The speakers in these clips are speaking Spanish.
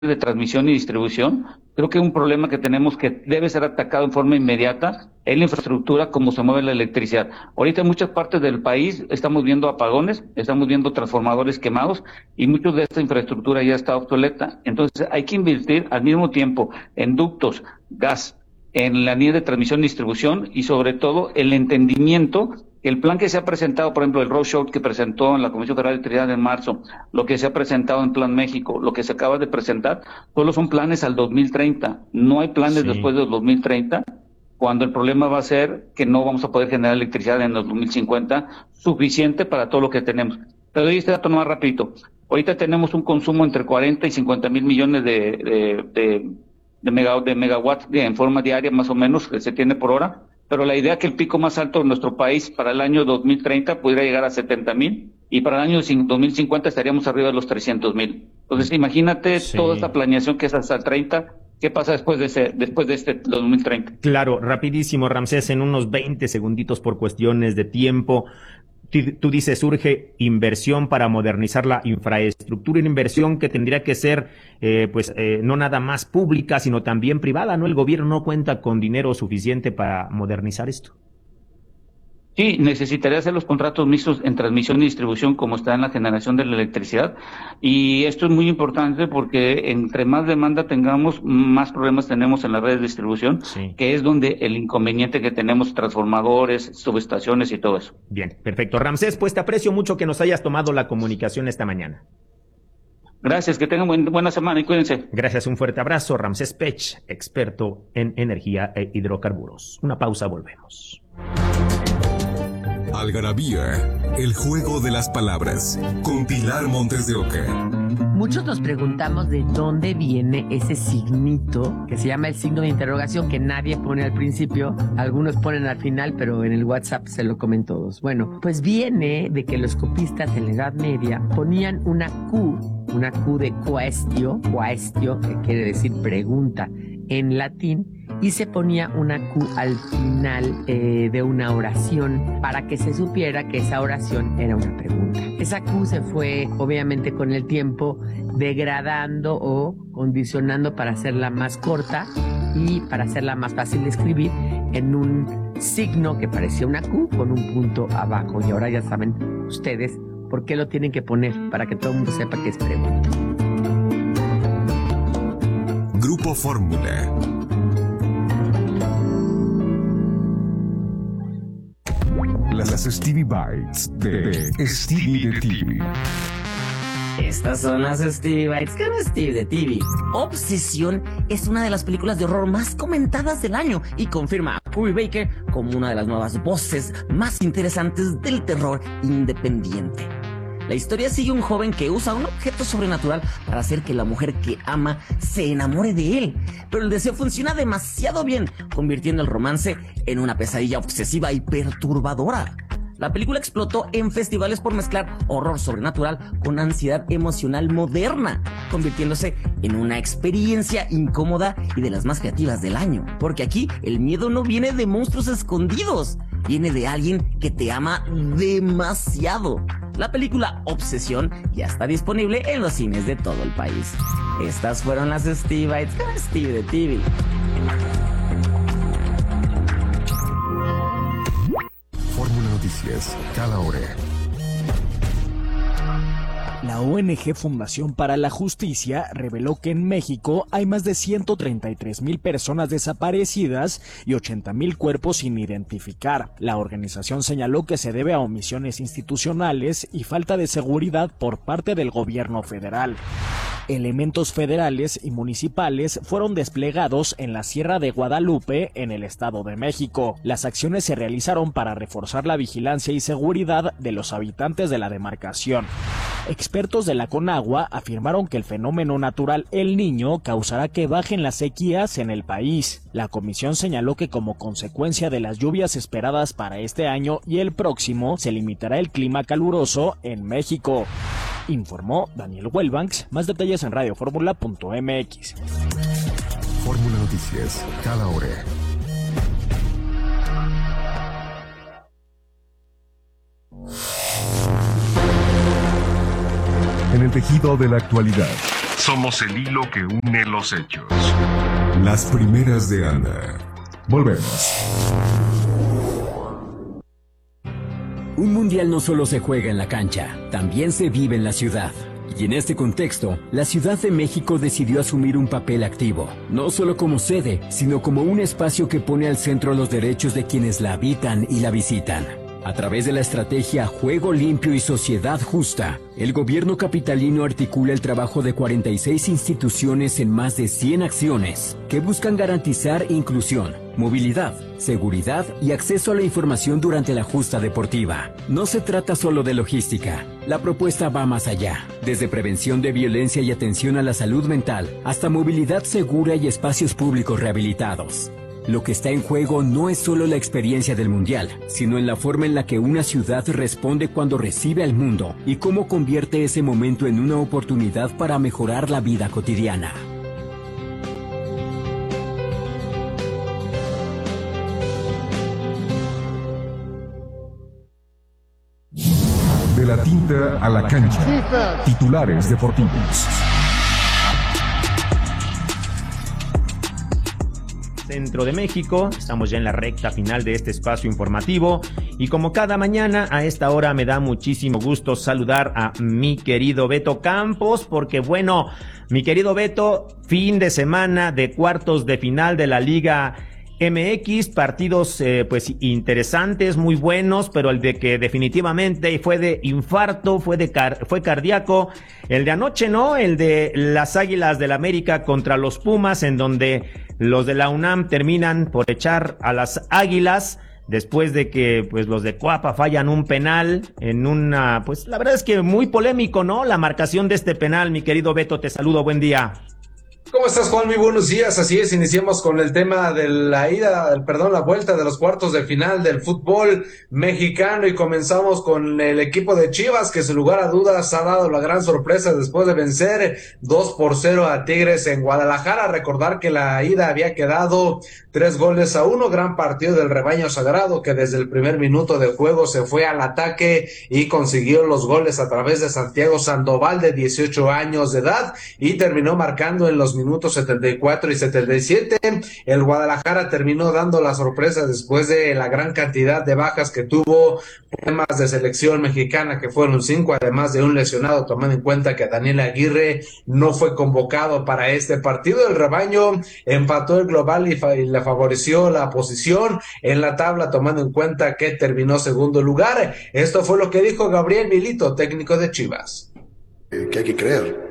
de transmisión y distribución, creo que un problema que tenemos que debe ser atacado en forma inmediata es la infraestructura, cómo se mueve la electricidad. Ahorita en muchas partes del país estamos viendo apagones, estamos viendo transformadores quemados y mucha de esta infraestructura ya está obsoleta. Entonces hay que invertir al mismo tiempo en ductos, gas, en la línea de transmisión y distribución y sobre todo el entendimiento. El plan que se ha presentado, por ejemplo, el roadshow que presentó en la Comisión Federal de Electricidad en marzo, lo que se ha presentado en Plan México, lo que se acaba de presentar, solo son planes al 2030. No hay planes después del 2030, cuando el problema va a ser que no vamos a poder generar electricidad en el 2050 suficiente para todo lo que tenemos. Te doy este dato más rapidito. Ahorita tenemos un consumo entre 40 y 50 mil millones de megawatts en forma diaria, más o menos, que se tiene por hora. Pero la idea es que el pico más alto de nuestro país para el año 2030 pudiera llegar a 70,000 y para el año 2050 estaríamos arriba de los 300,000. Entonces, imagínate toda esta planeación que es hasta el 30, ¿qué pasa después de este 2030? Claro, rapidísimo, Ramsés, en unos 20 segunditos por cuestiones de tiempo. Tú dices, surge inversión para modernizar la infraestructura, una inversión que tendría que ser, no nada más pública, sino también privada, ¿no? El gobierno no cuenta con dinero suficiente para modernizar esto. Sí, necesitaría hacer los contratos mixtos en transmisión y distribución como está en la generación de la electricidad, y esto es muy importante porque entre más demanda tengamos, más problemas tenemos en las redes de distribución, que es donde el inconveniente que tenemos, transformadores, subestaciones y todo eso. Bien, perfecto. Ramsés, pues te aprecio mucho que nos hayas tomado la comunicación esta mañana. Gracias, que tengan buena semana y cuídense. Gracias, un fuerte abrazo. Ramsés Pech, experto en energía e hidrocarburos. Una pausa, volvemos. Algarabía, el juego de las palabras, con Pilar Montes de Oca. Muchos nos preguntamos de dónde viene ese signito que se llama el signo de interrogación, que nadie pone al principio, algunos ponen al final, pero en el WhatsApp se lo comen todos. Bueno, pues viene de que los copistas en la Edad Media ponían una Q de quaestio, que quiere decir pregunta en latín, y se ponía una Q al final de una oración para que se supiera que esa oración era una pregunta. Esa Q se fue, obviamente, con el tiempo degradando o condicionando para hacerla más corta y para hacerla más fácil de escribir en un signo que parecía una Q con un punto abajo. Y ahora ya saben ustedes por qué lo tienen que poner, para que todo el mundo sepa que es pregunta. Grupo Fórmula. Las Stevie Bites de Stevie de TV. Estas son las Stevie Bites con Stevie de TV. Obsesión es una de las películas de horror más comentadas del año y confirma a Puri Baker como una de las nuevas voces más interesantes del terror independiente. La historia sigue a un joven que usa un objeto sobrenatural para hacer que la mujer que ama se enamore de él. Pero el deseo funciona demasiado bien, convirtiendo el romance en una pesadilla obsesiva y perturbadora. La película explotó en festivales por mezclar horror sobrenatural con ansiedad emocional moderna, convirtiéndose en una experiencia incómoda y de las más creativas del año. Porque aquí el miedo no viene de monstruos escondidos, viene de alguien que te ama demasiado. La película Obsesión ya está disponible en los cines de todo el país. Estas fueron las Stevie Bites con Stevie de TV. Fórmula Noticias, cada hora. La ONG Fundación para la Justicia reveló que en México hay más de 133,000 personas desaparecidas y 80,000 cuerpos sin identificar. La organización señaló que se debe a omisiones institucionales y falta de seguridad por parte del gobierno federal. Elementos federales y municipales fueron desplegados en la Sierra de Guadalupe, en el Estado de México. Las acciones se realizaron para reforzar la vigilancia y seguridad de los habitantes de la demarcación. Expertos de la Conagua afirmaron que el fenómeno natural El Niño causará que bajen las sequías en el país. La comisión señaló que como consecuencia de las lluvias esperadas para este año y el próximo, se limitará el clima caluroso en México. Informó Daniel Wellbanks. Más detalles en radioformula.mx. Fórmula Noticias, cada hora. En el tejido de la actualidad. somos el hilo que une los hechos. Las primeras de Ana. Volvemos. Un mundial no solo se juega en la cancha, también se vive en la ciudad. Y en este contexto, la Ciudad de México decidió asumir un papel activo, no solo como sede, sino como un espacio que pone al centro los derechos de quienes la habitan y la visitan. A través de la estrategia Juego Limpio y Sociedad Justa, el gobierno capitalino articula el trabajo de 46 instituciones en más de 100 acciones que buscan garantizar inclusión, movilidad, seguridad y acceso a la información durante la justa deportiva. No se trata solo de logística. La propuesta va más allá, desde prevención de violencia y atención a la salud mental, hasta movilidad segura y espacios públicos rehabilitados. Lo que está en juego no es solo la experiencia del Mundial, sino en la forma en la que una ciudad responde cuando recibe al mundo y cómo convierte ese momento en una oportunidad para mejorar la vida cotidiana. De la tinta a la cancha. Titulares deportivos. Centro de México, estamos ya en la recta final de este espacio informativo y como cada mañana a esta hora me da muchísimo gusto saludar a mi querido Beto Campos, porque bueno, mi querido Beto, fin de semana de cuartos de final de la Liga MX, partidos pues interesantes, muy buenos, pero el de que definitivamente fue de infarto, fue cardíaco, el de anoche, ¿no? El de las Águilas del América contra los Pumas, en donde los de la UNAM terminan por echar a las Águilas después de que pues los de Coapa fallan un penal en una, pues la verdad es que muy polémico, ¿no? La marcación de este penal, mi querido Beto, te saludo, buen día. ¿Cómo estás, Juan? Muy buenos días. Así es, iniciamos con el tema de la vuelta de los cuartos de final del fútbol mexicano y comenzamos con el equipo de Chivas, que sin lugar a dudas ha dado la gran sorpresa después de vencer 2-0 a Tigres en Guadalajara. Recordar que la ida había quedado 3-1, gran partido del rebaño sagrado, que desde el primer minuto de juego se fue al ataque y consiguió los goles a través de Santiago Sandoval, de 18 años de edad, y terminó marcando en los minutos 74 y 77. El Guadalajara terminó dando la sorpresa después de la gran cantidad de bajas que tuvo, problemas de selección mexicana, que fueron 5, además de un lesionado, tomando en cuenta que Daniel Aguirre no fue convocado para este partido. El rebaño empató el global y le favoreció la posición en la tabla, tomando en cuenta que terminó segundo lugar. Esto fue lo que dijo Gabriel Milito, técnico de Chivas. Que hay que creer.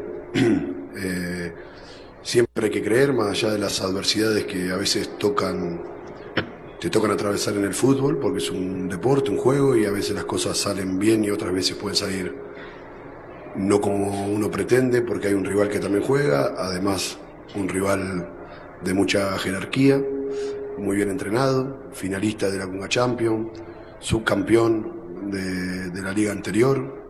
Siempre hay que creer, más allá de las adversidades que a veces te tocan atravesar en el fútbol, porque es un deporte, un juego, y a veces las cosas salen bien y otras veces pueden salir no como uno pretende, porque hay un rival que también juega, además un rival de mucha jerarquía, muy bien entrenado, finalista de la Conca Champions, subcampeón de la liga anterior.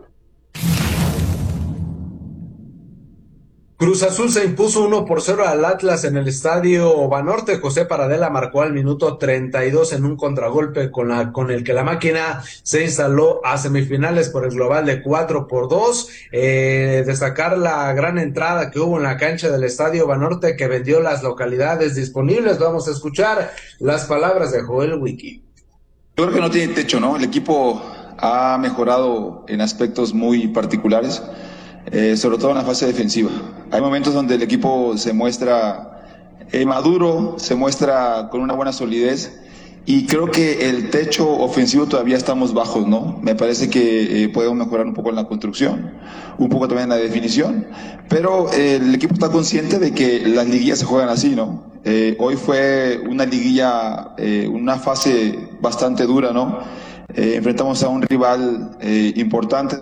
Cruz Azul se impuso 1-0 al Atlas en el estadio Banorte. José Paradela marcó al minuto 32 en un contragolpe con el que la máquina se instaló a semifinales por el global de 4-2. Destacar la gran entrada que hubo en la cancha del estadio Banorte, que vendió las localidades disponibles. Vamos a escuchar las palabras de Joel Wiki. Yo creo que no tiene techo, ¿no? El equipo ha mejorado en aspectos muy particulares. Sobre todo en la fase defensiva. Hay momentos donde el equipo se muestra maduro, se muestra con una buena solidez, y creo que el techo ofensivo todavía estamos bajos, ¿no? Me parece que podemos mejorar un poco en la construcción, un poco también en la definición, pero el equipo está consciente de que las liguillas se juegan así, ¿no? Hoy fue una liguilla, una fase bastante dura, ¿no? Enfrentamos a un rival importante.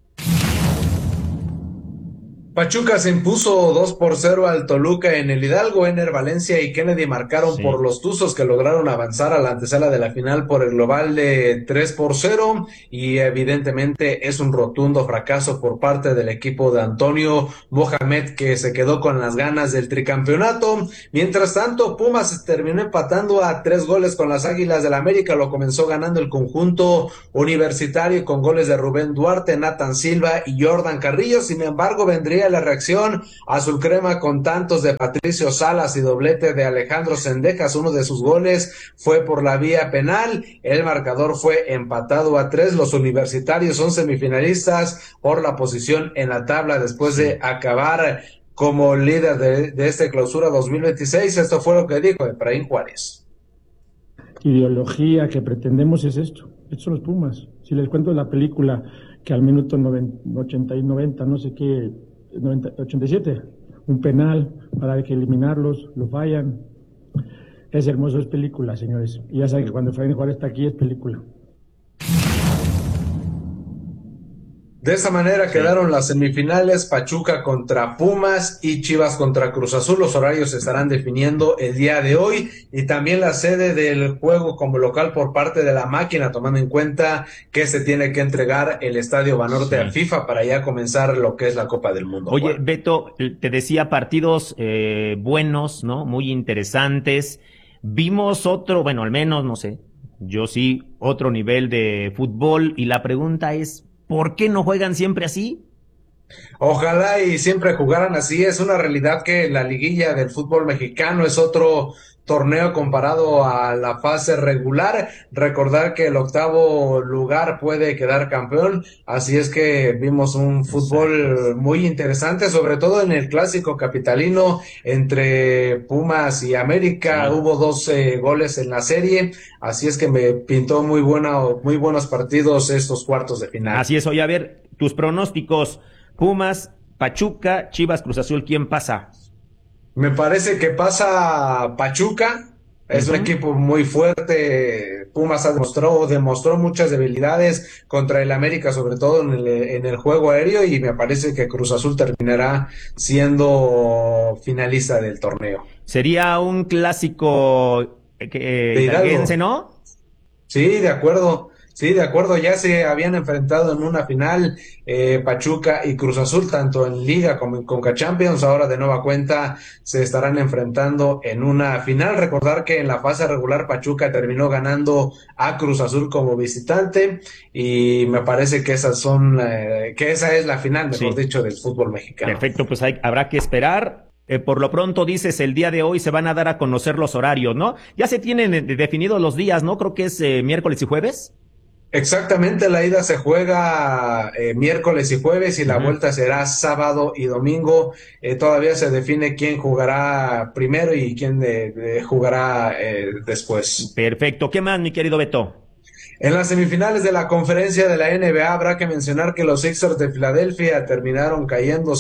Pachuca se impuso 2-0 al Toluca en el Hidalgo. Ener Valencia y Kennedy marcaron por los Tuzos, que lograron avanzar a la antesala de la final por el global de 3-0, y evidentemente es un rotundo fracaso por parte del equipo de Antonio Mohamed, que se quedó con las ganas del tricampeonato. Mientras tanto, Pumas terminó empatando a 3 goles con las Águilas del América. Lo comenzó ganando el conjunto universitario con goles de Rubén Duarte, Nathan Silva y Jordan Carrillo. Sin embargo, vendría España, la reacción azul crema con tantos de Patricio Salas y doblete de Alejandro Sendejas. Uno de sus goles fue por la vía penal. El marcador fue empatado a 3. Los universitarios son semifinalistas por la posición en la tabla después de acabar como líder de esta clausura 2026. Esto fue lo que dijo Efraín Juárez. Ideología que pretendemos es esto. Estos son los Pumas. Si les cuento la película que al minuto 80 y 90, no sé qué, 87, un penal para que eliminarlos, lo fallan. Es hermoso, es película, señores. Y ya saben que cuando Efraín Juárez está aquí es película. De esa manera quedaron las semifinales: Pachuca contra Pumas y Chivas contra Cruz Azul. Los horarios se estarán definiendo el día de hoy, y también la sede del juego como local por parte de la máquina, tomando en cuenta que se tiene que entregar el Estadio Banorte a FIFA para ya comenzar lo que es la Copa del Mundo. Oye, bueno, Beto, te decía partidos buenos, ¿no? Muy interesantes. Vimos otro, bueno, al menos, no sé, yo sí, otro nivel de fútbol, y la pregunta es, ¿por qué no juegan siempre así? Ojalá y siempre jugaran así. Es una realidad que la liguilla del fútbol mexicano es otro torneo comparado a la fase regular. Recordar que el octavo lugar puede quedar campeón, así es que vimos un fútbol muy interesante, sobre todo en el clásico capitalino entre Pumas y América. Hubo 12 goles en la serie, así es que me pintó muy buenos partidos estos cuartos de final. Así es. Oye, a ver, tus pronósticos: Pumas, Pachuca, Chivas, Cruz Azul, ¿quién pasa? Me parece que pasa Pachuca. Es un equipo muy fuerte. Pumas demostró muchas debilidades contra el América, sobre todo en el juego aéreo, y me parece que Cruz Azul terminará siendo finalista del torneo. Sería un clásico hidalguense, ¿no? Sí, de acuerdo. Sí, de acuerdo, ya se habían enfrentado en una final Pachuca y Cruz Azul, tanto en Liga como en Conca Champions. Ahora de nueva cuenta se estarán enfrentando en una final. Recordar que en la fase regular Pachuca terminó ganando a Cruz Azul como visitante, y me parece que esa es la final, mejor dicho, del fútbol mexicano. Perfecto, pues habrá que esperar. Por lo pronto, dices, el día de hoy se van a dar a conocer los horarios, ¿no? Ya se tienen definidos los días, ¿no? Creo que es miércoles y jueves. Exactamente, la ida se juega miércoles y jueves, y la vuelta será sábado y domingo. Todavía se define quién jugará primero y quién jugará después. Perfecto. ¿Qué más, mi querido Beto? En las semifinales de la conferencia de la NBA habrá que mencionar que los Sixers de Filadelfia terminaron cayendo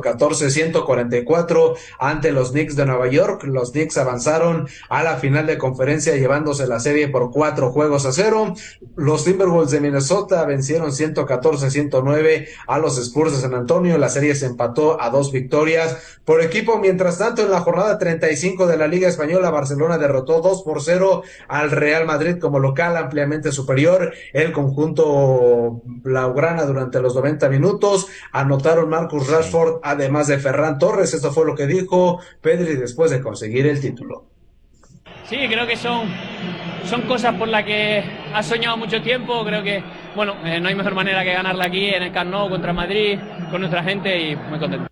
114-144 ante los Knicks de Nueva York. Los Knicks avanzaron a la final de conferencia llevándose la serie por 4-0. Los Timberwolves de Minnesota vencieron 114-109 a los Spurs de San Antonio. La serie se empató a 2 victorias por equipo. Mientras tanto, en la jornada 35 de la Liga Española, Barcelona derrotó 2-0 al Real Madrid como local, ampliamente superior. El conjunto blaugrana durante los 90 minutos. Anotaron Marcus Rashford, además de Ferran Torres. Esto fue lo que dijo Pedri después de conseguir el título. Sí, creo que son cosas por las que has soñado mucho tiempo. Creo que, no hay mejor manera que ganarla aquí en el Camp Nou contra Madrid, con nuestra gente, y muy contento.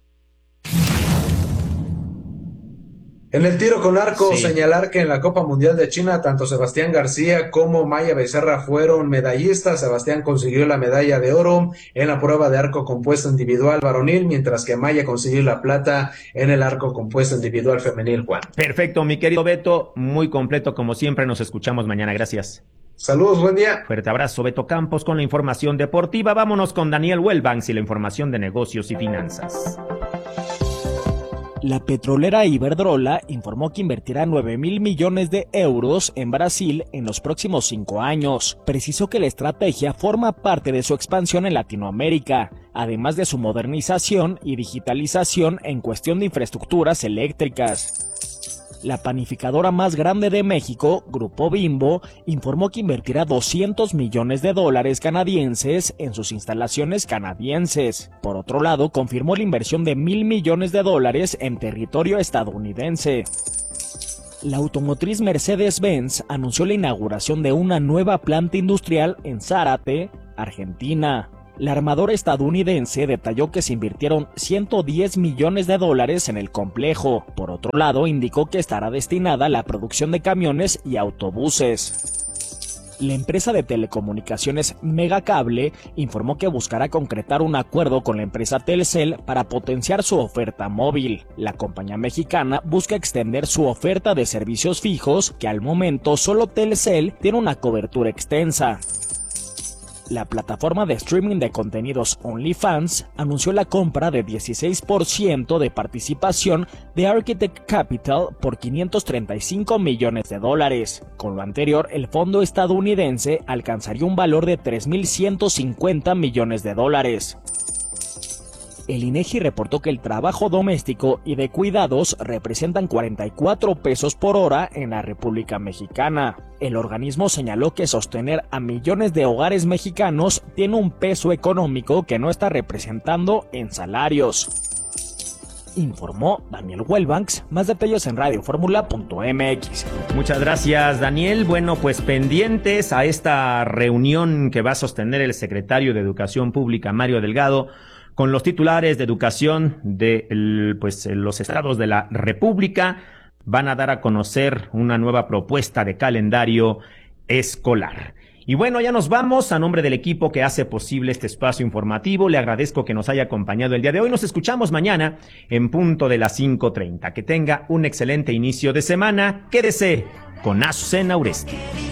En el tiro con arco, señalar que en la Copa Mundial de China, tanto Sebastián García como Maya Becerra fueron medallistas. Sebastián consiguió la medalla de oro en la prueba de arco compuesto individual varonil, mientras que Maya consiguió la plata en el arco compuesto individual femenil, Juan. Perfecto, mi querido Beto, muy completo como siempre. Nos escuchamos mañana, gracias. Saludos, buen día. Fuerte abrazo, Beto Campos, con la información deportiva. Vámonos con Daniel Welbanks y la información de negocios y finanzas. La petrolera Iberdrola informó que invertirá 9,000 millones de euros en Brasil en los próximos 5 años. Precisó que la estrategia forma parte de su expansión en Latinoamérica, además de su modernización y digitalización en cuestión de infraestructuras eléctricas. La panificadora más grande de México, Grupo Bimbo, informó que invertirá $200 millones canadienses en sus instalaciones canadienses. Por otro lado, confirmó la inversión de $1,000 millones en territorio estadounidense. La automotriz Mercedes-Benz anunció la inauguración de una nueva planta industrial en Zárate, Argentina. La armadora estadounidense detalló que se invirtieron $110 millones en el complejo. Por otro lado, indicó que estará destinada a la producción de camiones y autobuses. La empresa de telecomunicaciones Megacable informó que buscará concretar un acuerdo con la empresa Telcel para potenciar su oferta móvil. La compañía mexicana busca extender su oferta de servicios fijos, que al momento solo Telcel tiene una cobertura extensa. La plataforma de streaming de contenidos OnlyFans anunció la compra de 16% de participación de Architect Capital por $535 millones. Con lo anterior, el fondo estadounidense alcanzaría un valor de $3.150 millones. El INEGI reportó que el trabajo doméstico y de cuidados representan 44 pesos por hora en la República Mexicana. El organismo señaló que sostener a millones de hogares mexicanos tiene un peso económico que no está representando en salarios. Informó Daniel Wellbanks. Más detalles en radioformula.mx. Muchas gracias, Daniel. Bueno, pues pendientes a esta reunión que va a sostener el secretario de Educación Pública, Mario Delgado, con los titulares de educación de los estados de la República. Van a dar a conocer una nueva propuesta de calendario escolar. Y bueno, ya nos vamos. A nombre del equipo que hace posible este espacio informativo, le agradezco que nos haya acompañado el día de hoy. Nos escuchamos mañana en punto de las 5:30. Que tenga un excelente inicio de semana. Quédese con Azucena Uresti.